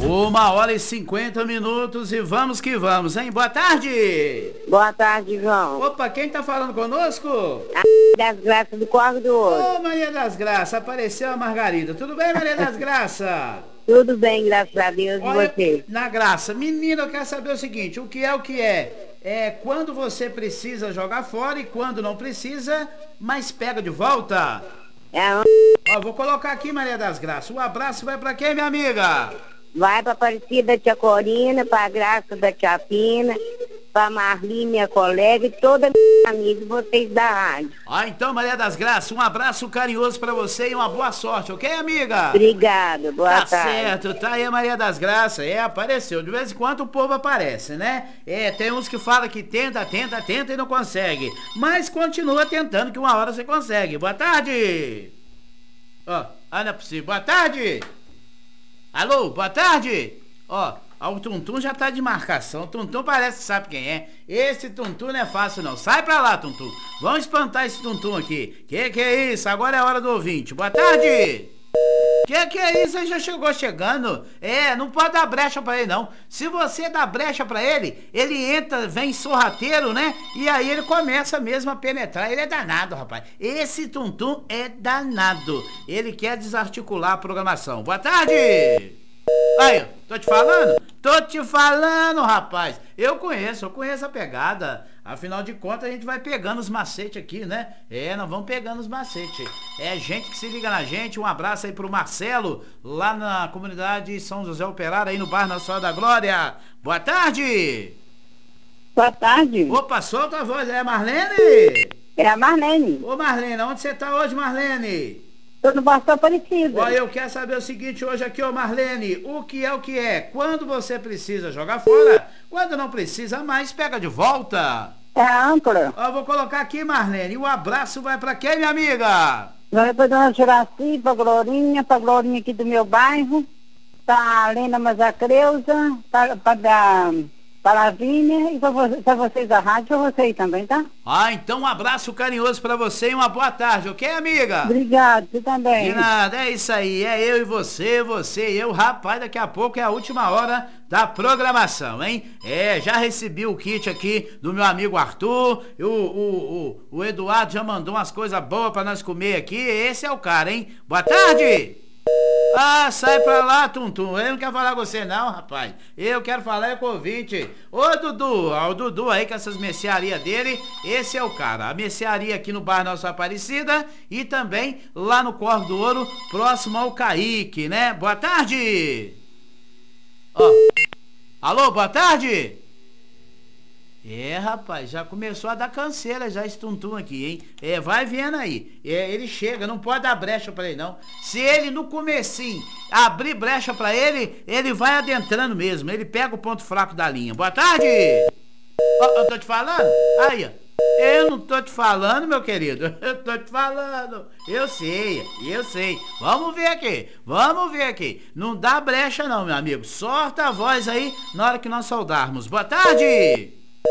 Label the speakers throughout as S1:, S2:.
S1: 1h50 e vamos que vamos, hein? Boa tarde!
S2: Boa tarde, João.
S1: Opa, quem tá falando conosco?
S2: Das Graças do Corvo do Ouro.
S1: Ô, Maria das Graças, apareceu a Margarida. Tudo bem, Maria das Graças?
S2: Tudo bem, graças a Deus, e
S1: Olha,
S2: você?
S1: na graça, menina, eu quero saber o seguinte, o que é o que é? É quando você precisa jogar fora e quando não precisa, mas pega de volta. Ó, vou colocar aqui, Maria das Graças. Um abraço vai pra quem, minha amiga?
S2: Vai pra Aparecida da Tia Corina, pra Graça da Tia Pina, pra Marli, minha colega, e toda minha amiga, vocês da rádio.
S1: Então, Maria das Graças, um abraço carinhoso pra você e uma boa sorte, ok, amiga?
S2: Obrigada, boa tarde.
S1: Tá certo, tá aí a Maria das Graças, apareceu. De vez em quando o povo aparece, né? Tem uns que falam que tenta e não consegue. Mas continua tentando que uma hora você consegue. Boa tarde! Ó, não é possível. Boa tarde! Alô, boa tarde! Ó, o Tuntum já tá de marcação. O Tuntum parece que sabe quem é. Esse Tuntum não é fácil não. Sai pra lá, Tuntum. Vamos espantar esse Tuntum aqui. Que é isso? Agora é a hora do ouvinte. Boa tarde! Que é isso? Ele já chegou chegando. Não pode dar brecha pra ele não. Se você dá brecha pra ele, ele entra, vem sorrateiro, né? E aí ele começa mesmo a penetrar. Ele é danado, rapaz. Esse Tuntum é danado. Ele quer desarticular a programação. Boa tarde! Aí, tô te falando, rapaz. Eu conheço a pegada. Afinal de contas, a gente vai pegando os macetes aqui, né? Nós vamos pegando os macetes. Gente que se liga na gente. Um abraço aí pro Marcelo, lá na comunidade São José Operário, aí no bairro Nossa Senhora da Glória. Boa tarde!
S2: Boa tarde.
S1: Opa, solta a voz. É a Marlene?
S2: É a Marlene.
S1: Ô, Marlene, onde você tá hoje, Marlene?
S2: Tô no Bastão Aparecida.
S1: Olha, eu quero saber o seguinte hoje aqui, ô Marlene, o que é? Quando você precisa jogar fora, quando não precisa mais, pega de volta.
S2: É a âncora.
S1: Ó, vou colocar aqui, Marlene, o abraço vai pra quem, minha amiga?
S2: Vai pra Dona Juraci, pra Glorinha aqui do meu bairro, pra Lena Mazacreuza, pra Lavínia e pra vocês da rádio, pra você aí também, tá?
S1: Então um abraço carinhoso pra você e uma boa tarde, ok, amiga?
S2: Obrigado, você também.
S1: De nada, é isso aí, é eu e você e eu, rapaz, daqui a pouco é a última hora da programação, hein? Já recebi o kit aqui do meu amigo Arthur, o Eduardo já mandou umas coisas boas pra nós comer aqui, esse é o cara, hein? Boa tarde! Sai pra lá, Tuntum. Eu não quero falar com você não, rapaz. Eu quero falar com o ouvinte. Ô, Dudu, o Dudu aí com essas mercearias dele, esse é o cara. A mercearia aqui no bairro Nossa Aparecida e também lá no Corvo do Ouro, próximo ao Kaique, né? Boa tarde! Alô, boa tarde! Rapaz, já começou a dar canseira já esse Tuntum aqui, hein? Vai vendo aí. Ele chega, não pode dar brecha pra ele, não. Se ele no comecinho abrir brecha pra ele, ele vai adentrando mesmo. Ele pega o ponto fraco da linha. Boa tarde! Eu tô te falando? Aí, ó. Eu não tô te falando, meu querido. Eu tô te falando. Eu sei. Vamos ver aqui. Não dá brecha não, meu amigo. Sorta a voz aí na hora que nós saudarmos. Boa tarde!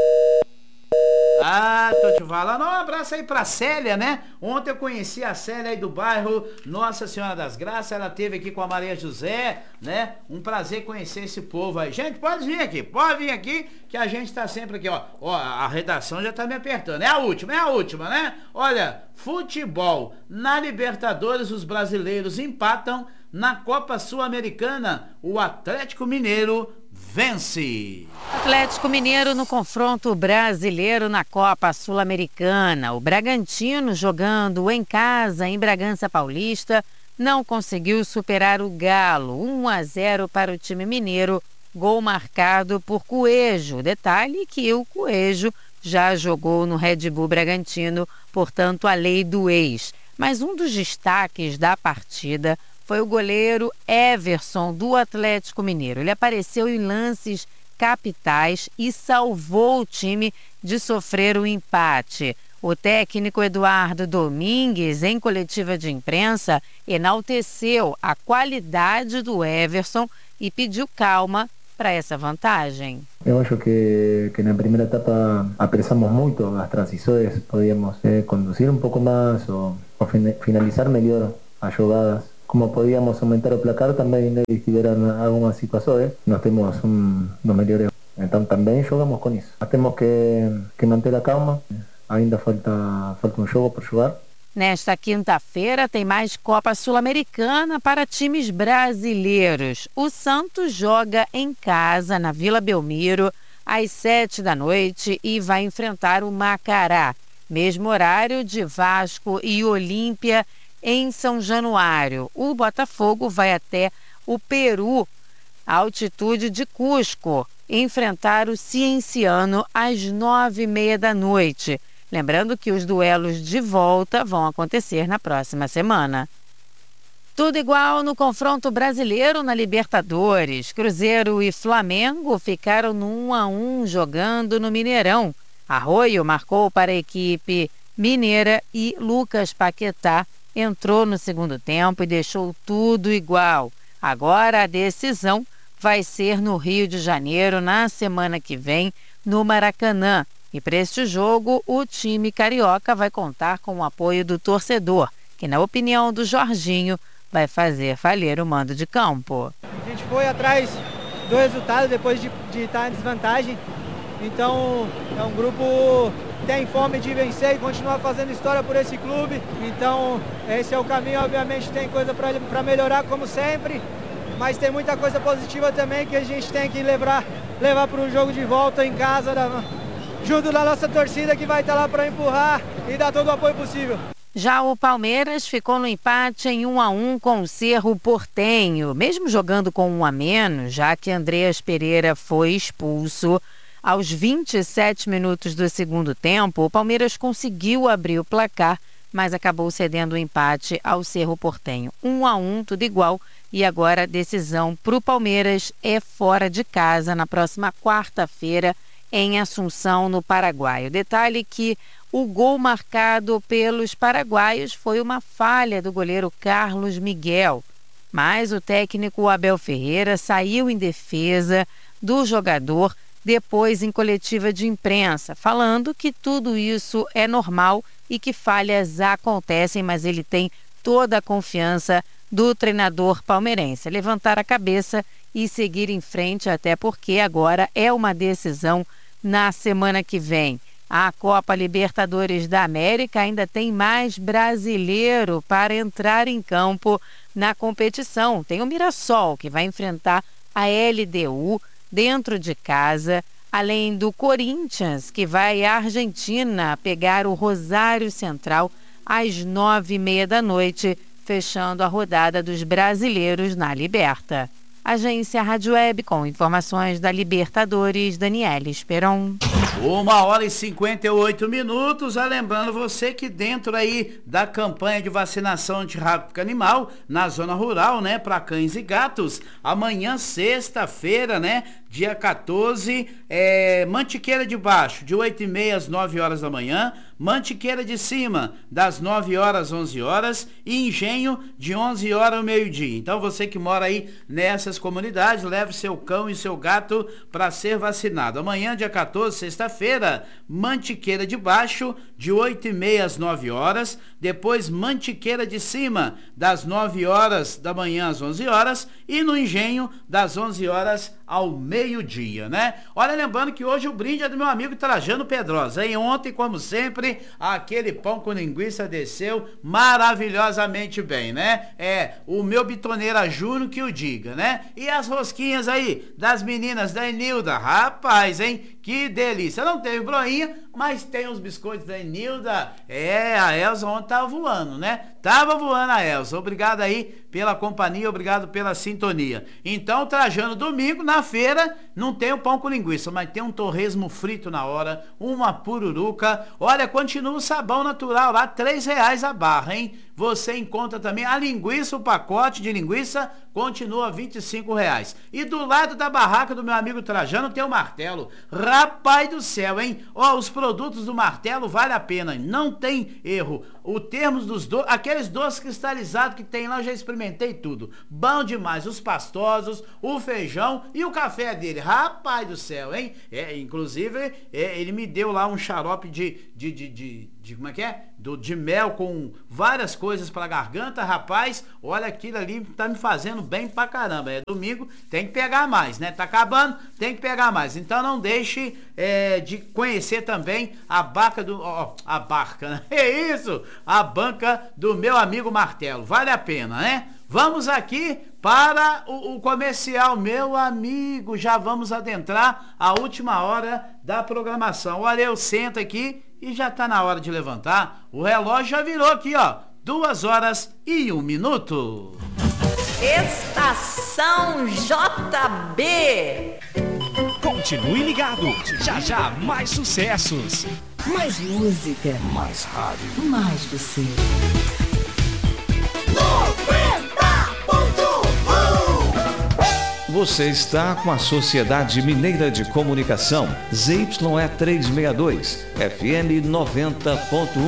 S1: Tô te falando. Um abraço aí pra Célia, né? Ontem eu conheci a Célia aí do bairro Nossa Senhora das Graças. Ela esteve aqui com a Maria José, né? Um prazer conhecer esse povo aí. Gente, pode vir aqui que a gente tá sempre aqui, ó. A redação já tá me apertando. É a última, né? Olha, futebol. Na Libertadores, os brasileiros empatam. Na Copa Sul-Americana, o Atlético Mineiro vence.
S3: Atlético Mineiro no confronto brasileiro na Copa Sul-Americana. O Bragantino, jogando em casa em Bragança Paulista, não conseguiu superar o Galo. 1-0 para o time mineiro, gol marcado por Coelho. Detalhe que o Coelho já jogou no Red Bull Bragantino, portanto a lei do ex. Mas um dos destaques da partida foi o goleiro Everson, do Atlético Mineiro. Ele apareceu em lances capitais e salvou o time de sofrer o empate. O técnico Eduardo Domingues, em coletiva de imprensa, enalteceu a qualidade do Everson e pediu calma para essa vantagem.
S4: Eu acho que na primeira etapa apressamos muito as transições, podíamos conduzir um pouco mais ou finalizar melhor as jogadas como podíamos aumentar el placar, también eles tiveram algumas situações. Nós temos dos melhores, então também jogamos com isso. Nós temos que manter a calma, ainda falta jogo por jogar.
S3: Nesta quinta-feira tem mais Copa Sul-Americana para times brasileiros. O Santos joga em casa, na Vila Belmiro, às 7h e vai enfrentar o Macará. Mesmo horário de Vasco e Olímpia em São Januário. O Botafogo vai até o Peru, à altitude de Cusco, enfrentar o Cienciano às 9h30. Lembrando que os duelos de volta vão acontecer na próxima semana. Tudo igual no confronto brasileiro na Libertadores. Cruzeiro e Flamengo ficaram no 1-1 jogando no Mineirão. Arroio marcou para a equipe mineira e Lucas Paquetá entrou no segundo tempo e deixou tudo igual. Agora a decisão vai ser no Rio de Janeiro na semana que vem, no Maracanã. E para este jogo, o time carioca vai contar com o apoio do torcedor, que, na opinião do Jorginho, vai fazer valer o mando de campo.
S5: A gente foi atrás do resultado depois de estar em desvantagem. Então, é um grupo que tem fome de vencer e continuar fazendo história por esse clube. Então, esse é o caminho. Obviamente, tem coisa para melhorar, como sempre. Mas tem muita coisa positiva também que a gente tem que levar para o jogo de volta em casa, junto da nossa torcida que vai estar lá para empurrar e dar todo o apoio possível.
S3: Já o Palmeiras ficou no empate em 1-1 com o Cerro Porteño, mesmo jogando com 1 a menos, já que Andreas Pereira foi expulso. Aos 27 minutos do segundo tempo, o Palmeiras conseguiu abrir o placar, mas acabou cedendo o empate ao Cerro Porteño. 1-1, tudo igual, e agora a decisão para o Palmeiras é fora de casa na próxima quarta-feira, em Assunção, no Paraguai. O detalhe é que o gol marcado pelos paraguaios foi uma falha do goleiro Carlos Miguel. Mas o técnico Abel Ferreira saiu em defesa do jogador depois em coletiva de imprensa, falando que tudo isso é normal e que falhas acontecem, mas ele tem toda a confiança do treinador palmeirense. Levantar a cabeça e seguir em frente, até porque agora é uma decisão na semana que vem. A Copa Libertadores da América ainda tem mais brasileiro para entrar em campo na competição. Tem o Mirassol, que vai enfrentar a LDU dentro de casa, além do Corinthians, que vai à Argentina pegar o Rosário Central às 9h30, fechando a rodada dos brasileiros na Liberta. Agência Rádio Web com informações da Libertadores, Daniela Esperon.
S1: 1h58. Lembrando você que dentro aí da campanha de vacinação antirrábica animal na zona rural, né, para cães e gatos, amanhã, sexta-feira, né, dia 14, Mantiqueira de Baixo, de 8h30 às 9h da manhã, Mantiqueira de Cima, das 9h às 11h, e Engenho, de 11h ao meio-dia. Então você que mora aí nessas comunidades, leve seu cão e seu gato para ser vacinado. Amanhã, dia 14, sexta-feira, Mantiqueira de Baixo, de 8h30 às 9h, depois Mantiqueira de Cima, das 9h da manhã às 11h, e no Engenho, das 11h ao meio-dia, né? Olha, lembrando que hoje o brinde é do meu amigo Trajano Pedrosa, hein? Ontem, como sempre, aquele pão com linguiça desceu maravilhosamente bem, né? O meu Bitoneira Júnior que o diga, né? E as rosquinhas aí das meninas da Enilda, rapaz, hein? Que delícia. Não teve broinha, mas tem os biscoitos da Enilda. A Elza ontem tava voando, né? Tava voando a Elza. Obrigado aí pela companhia, obrigado pela sintonia. Então, Trajano, domingo, na feira, não tem o pão com linguiça, mas tem um torresmo frito na hora, uma pururuca. Olha, continua o sabão natural lá, R$3 a barra, hein? Você encontra também a linguiça, o pacote de linguiça continua R$25. E do lado da barraca do meu amigo Trajano tem o martelo. Rapaz do céu, hein? Os produtos do martelo vale a pena, não tem erro. O termos dos doces, aqueles doces cristalizados que tem lá, eu já experimentei tudo. Bom demais, os pastosos, o feijão e o café dele. Rapaz do céu, hein? Inclusive, ele me deu lá um xarope de como é que é? De mel com várias coisas pra garganta, rapaz, olha, aquilo ali tá me fazendo bem pra caramba. É domingo, tem que pegar mais, né? Tá acabando, tem que pegar mais. Então não deixe de conhecer também a barca a barca, né? É isso, a banca do meu amigo Martelo. Vale a pena, né? Vamos aqui para o comercial, meu amigo. Já vamos adentrar a última hora da programação. Olha, eu sento aqui e já tá na hora de levantar. O relógio já virou aqui, ó, 2h01.
S6: Estação JB.
S7: Continue ligado. Já já mais sucessos.
S6: Mais música.
S7: Mais rádio.
S6: Mais você.
S7: 90.1. Você está com a Sociedade Mineira de Comunicação, ZYE 362, FM 90.1.